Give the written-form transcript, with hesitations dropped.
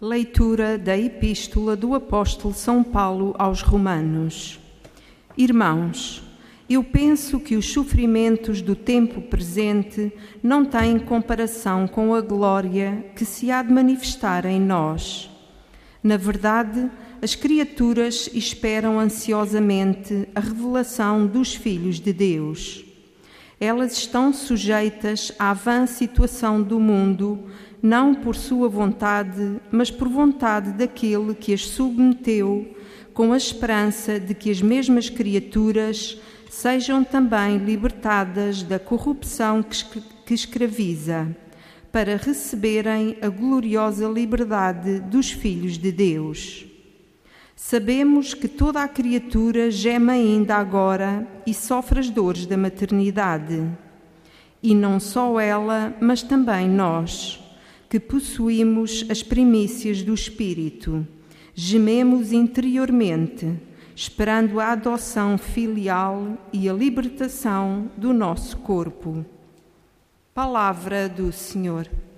Leitura da Epístola do Apóstolo São Paulo aos Romanos. Irmãos, eu penso que os sofrimentos do tempo presente não têm comparação com a glória que se há de manifestar em nós. Na verdade, as criaturas esperam ansiosamente a revelação dos filhos de Deus. Elas estão sujeitas à vã situação do mundo, não por sua vontade, mas por vontade daquele que as submeteu, com a esperança de que as mesmas criaturas sejam também libertadas da corrupção que escraviza, para receberem a gloriosa liberdade dos filhos de Deus. Sabemos que toda a criatura geme ainda agora e sofre as dores da maternidade. E não só ela, mas também nós, que possuímos as primícias do Espírito, gememos interiormente, esperando a adoção filial e a libertação do nosso corpo. Palavra do Senhor.